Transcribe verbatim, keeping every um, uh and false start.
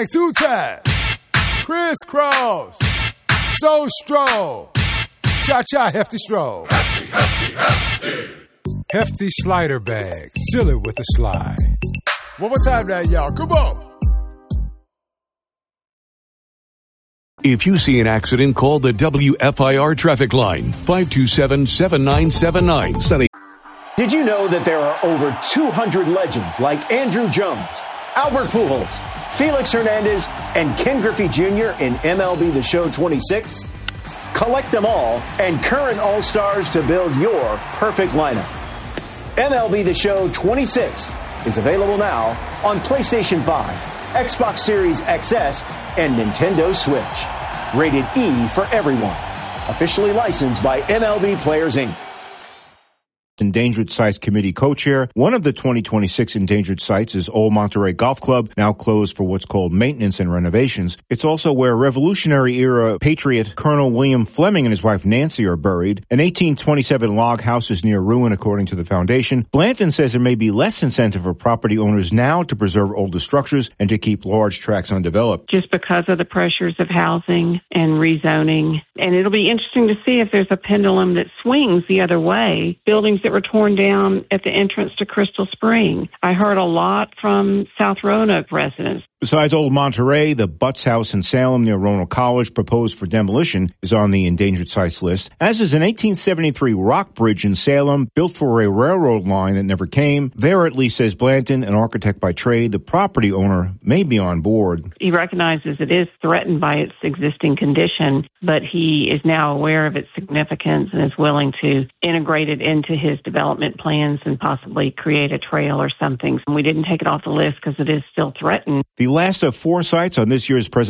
Bang, two times. Crisscross. So stroll. Cha-cha, hefty stroll. Hefty, hefty, hefty. Hefty slider bag. Silly with a slide. One more time now, y'all. Come on. If you see an accident, call the W F I R traffic line, five two seven, seven nine seven nine. Sunny. Did you know that there are over two hundred legends like Andrew Jones, Albert Pujols, Felix Hernandez, and Ken Griffey Junior in M L B The Show twenty-six? Collect them all and current All-Stars to build your perfect lineup. M L B The Show twenty-six is available now on PlayStation five, Xbox Series X S, and Nintendo Switch. Rated E for everyone. Officially licensed by M L B Players, Incorporated. Endangered Sites Committee co-chair. One of the twenty twenty-six endangered sites is Old Monterey Golf Club, now closed for what's called maintenance and renovations. It's also where Revolutionary-era patriot Colonel William Fleming and his wife Nancy are buried. An eighteen twenty-seven log house is near ruin, according to the foundation. Blanton says there may be less incentive for property owners now to preserve older structures and to keep large tracts undeveloped. Just because of the pressures of housing and rezoning. And it'll be interesting to see if there's a pendulum that swings the other way. Buildings that were torn down at the entrance to Crystal Spring. I heard a lot from South Roanoke residents. Besides Old Monterey, the Butts House in Salem near Roanoke College, proposed for demolition, is on the endangered sites list, as is an eighteen seventy-three rock bridge in Salem, built for a railroad line that never came. There, at least, says Blanton, an architect by trade, the property owner may be on board. He recognizes it is threatened by its existing condition, but he is now aware of its significance and is willing to integrate it into his development plans and possibly create a trail or something. We didn't take it off the list because it is still threatened. The last of four sites on this year's presentation